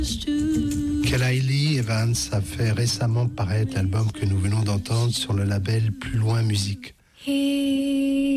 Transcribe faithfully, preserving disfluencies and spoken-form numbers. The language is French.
Kylie Evans a fait récemment paraître l'album que nous venons d'entendre sur le label Plus Loin Musique. He